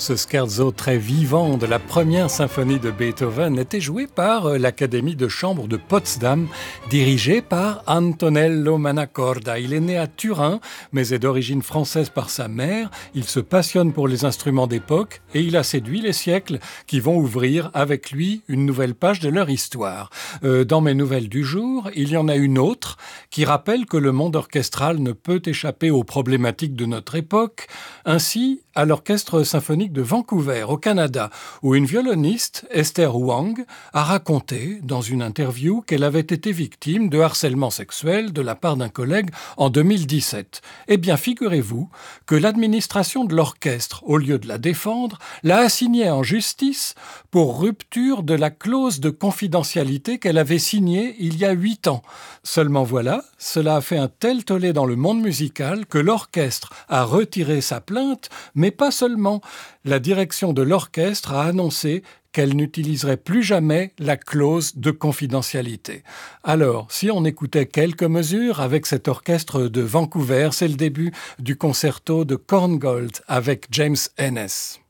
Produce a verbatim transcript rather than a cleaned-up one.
Ce scherzo très vivant de la première symphonie de Beethoven était joué par l'Académie de chambre de Potsdam, dirigée par Antonello Mannacorda. Il est né à Turin, mais est d'origine française par sa mère. Il se passionne pour les instruments d'époque et il a séduit les siècles qui vont ouvrir avec lui une nouvelle page de leur histoire. Euh, dans mes nouvelles du jour, il y en a une autre qui rappelle que le monde orchestral ne peut échapper aux problématiques de notre époque. Ainsi, à l'Orchestre symphonique de Vancouver, au Canada, où une violoniste, Esther Wang, a raconté dans une interview qu'elle avait été victime de harcèlement sexuel de la part d'un collègue en deux mille dix-sept. Eh bien, figurez-vous que l'administration de l'orchestre, au lieu de la défendre, l'a assignée en justice pour rupture de la clause de confidentialité qu'elle avait signée il y a huit ans. Seulement voilà, cela a fait un tel tollé dans le monde musical que l'orchestre a retiré sa plainte, mais pas seulement. La direction de l'orchestre a annoncé qu'elle n'utiliserait plus jamais la clause de confidentialité. Alors, si on écoutait quelques mesures avec cet orchestre de Vancouver, c'est le début du concerto de Korngold avec James Ennis.